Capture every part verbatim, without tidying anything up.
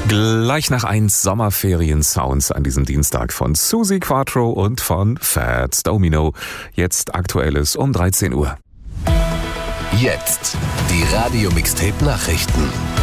Gleich nach eins Sommerferien-Sounds an diesem Dienstag von Suzi Quatro und von Fats Domino. Jetzt Aktuelles um dreizehn Uhr. Jetzt die Radio-Mixtape-Nachrichten.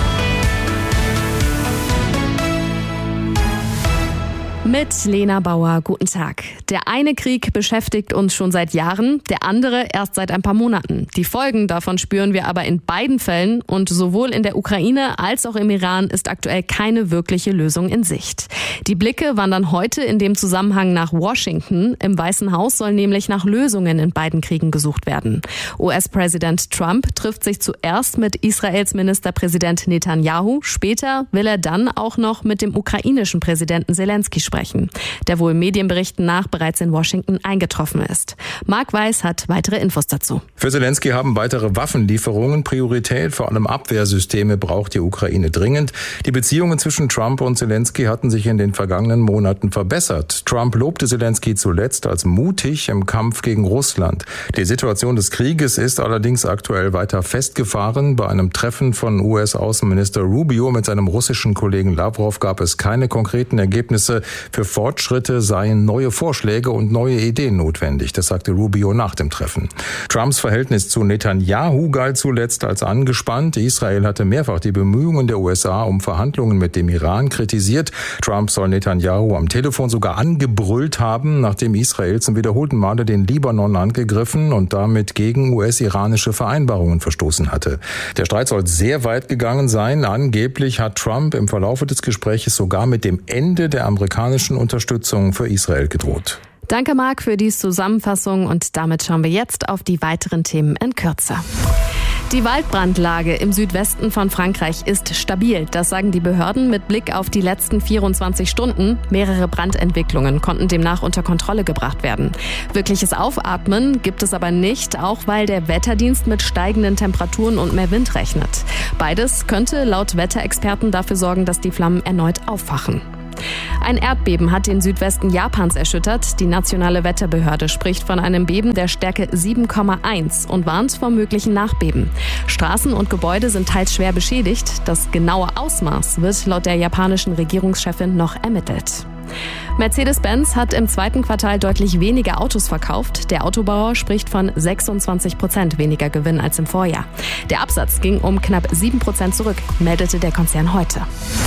Mit Lena Bauer, guten Tag. Der eine Krieg beschäftigt uns schon seit Jahren, der andere erst seit ein paar Monaten. Die Folgen davon spüren wir aber in beiden Fällen und sowohl in der Ukraine als auch im Iran ist aktuell keine wirkliche Lösung in Sicht. Die Blicke wandern heute in dem Zusammenhang nach Washington. Im Weißen Haus soll nämlich nach Lösungen in beiden Kriegen gesucht werden. U S-Präsident Trump trifft sich zuerst mit Israels Ministerpräsident Netanyahu. Später will er dann auch noch mit dem ukrainischen Präsidenten Zelensky sprechen. Der wohl Medienberichten nach bereits in Washington eingetroffen ist. Marc Weiß hat weitere Infos dazu. Für Zelensky haben weitere Waffenlieferungen Priorität. Vor allem Abwehrsysteme braucht die Ukraine dringend. Die Beziehungen zwischen Trump und Zelensky hatten sich in den vergangenen Monaten verbessert. Trump lobte Zelensky zuletzt als mutig im Kampf gegen Russland. Die Situation des Krieges ist allerdings aktuell weiter festgefahren. Bei einem Treffen von U S-Außenminister Rubio mit seinem russischen Kollegen Lavrov gab es keine konkreten Ergebnisse. Für Fortschritte seien neue Vorschläge und neue Ideen notwendig, das sagte Rubio nach dem Treffen. Trumps Verhältnis zu Netanyahu galt zuletzt als angespannt. Israel hatte mehrfach die Bemühungen der U S A um Verhandlungen mit dem Iran kritisiert. Trump soll Netanyahu am Telefon sogar angebrüllt haben, nachdem Israel zum wiederholten Male den Libanon angegriffen und damit gegen U S-iranische Vereinbarungen verstoßen hatte. Der Streit soll sehr weit gegangen sein. Angeblich hat Trump im Verlaufe des Gespräches sogar mit dem Ende der amerikanischen Unterstützung für Israel gedroht. Danke, Marc, für die Zusammenfassung und damit schauen wir jetzt auf die weiteren Themen in Kürze. Die Waldbrandlage im Südwesten von Frankreich ist stabil. Das sagen die Behörden mit Blick auf die letzten vierundzwanzig Stunden. Mehrere Brandentwicklungen konnten demnach unter Kontrolle gebracht werden. Wirkliches Aufatmen gibt es aber nicht, auch weil der Wetterdienst mit steigenden Temperaturen und mehr Wind rechnet. Beides könnte laut Wetterexperten dafür sorgen, dass die Flammen erneut auffachen. Ein Erdbeben hat den Südwesten Japans erschüttert. Die nationale Wetterbehörde spricht von einem Beben der Stärke sieben Komma eins und warnt vor möglichen Nachbeben. Straßen und Gebäude sind teils schwer beschädigt. Das genaue Ausmaß wird laut der japanischen Regierungschefin noch ermittelt. Mercedes-Benz hat im zweiten Quartal deutlich weniger Autos verkauft. Der Autobauer spricht von sechsundzwanzig Prozent weniger Gewinn als im Vorjahr. Der Absatz ging um knapp sieben Prozent zurück, meldete der Konzern heute.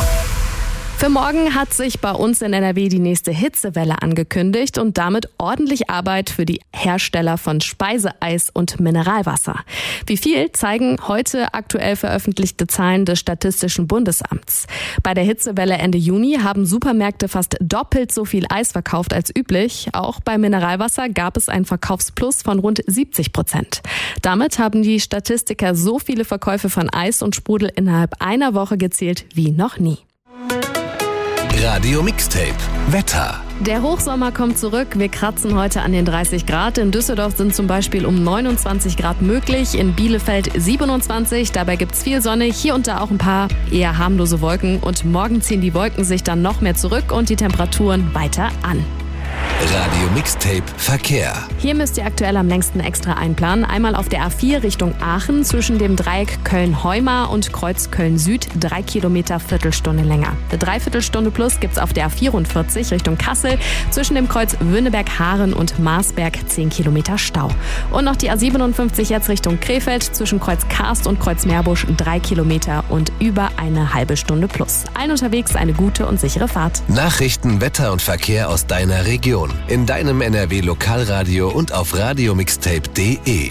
Für morgen hat sich bei uns in N R W die nächste Hitzewelle angekündigt und damit ordentlich Arbeit für die Hersteller von Speiseeis und Mineralwasser. Wie viel zeigen heute aktuell veröffentlichte Zahlen des Statistischen Bundesamts. Bei der Hitzewelle Ende Juni haben Supermärkte fast doppelt so viel Eis verkauft als üblich. Auch bei Mineralwasser gab es einen Verkaufsplus von rund siebzig Prozent. Damit haben die Statistiker so viele Verkäufe von Eis und Sprudel innerhalb einer Woche gezählt wie noch nie. Radio Mixtape Wetter. Der Hochsommer kommt zurück. Wir kratzen heute an den dreißig Grad. In Düsseldorf sind zum Beispiel um neunundzwanzig Grad möglich. In Bielefeld siebenundzwanzig. Dabei gibt's viel Sonne. Hier und da auch ein paar eher harmlose Wolken. Und morgen ziehen die Wolken sich dann noch mehr zurück und die Temperaturen weiter an. Radio Mixtape Verkehr. Hier müsst ihr aktuell am längsten extra einplanen. Einmal auf der A vier Richtung Aachen zwischen dem Dreieck Köln-Heumar und Kreuz Köln-Süd. Drei Kilometer, Viertelstunde länger. Eine Dreiviertelstunde plus gibt's auf der A vierundvierzig Richtung Kassel zwischen dem Kreuz Wünneberg-Haaren und Marsberg. Zehn Kilometer Stau. Und noch die A siebenundfünfzig jetzt Richtung Krefeld zwischen Kreuz Karst und Kreuz Meerbusch. Drei Kilometer und über eine halbe Stunde plus. Allen unterwegs eine gute und sichere Fahrt. Nachrichten, Wetter und Verkehr aus deiner Region. In deinem N R W Lokalradio und auf radiomixtape punkt de.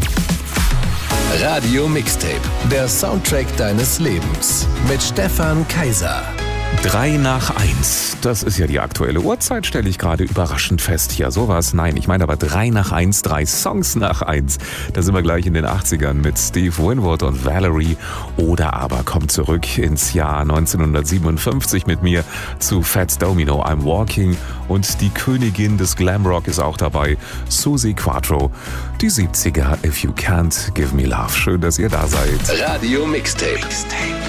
Radio Mixtape, der Soundtrack deines Lebens. Mit Stefan Kaiser. Drei nach eins. Das ist ja die aktuelle Uhrzeit, stelle ich gerade überraschend fest. Ja, sowas. Nein, ich meine aber drei nach eins, drei Songs nach eins. Da sind wir gleich in den achtzigern mit Steve Winwood und Valerie. Oder aber kommt zurück ins Jahr neunzehnhundertsiebenundfünfzig mit mir zu Fats Domino, I'm Walking. Und die Königin des Glamrock ist auch dabei, Suzi Quatro. Die siebziger, If You Can't Give Me Love. Schön, dass ihr da seid. Radio Mixtape.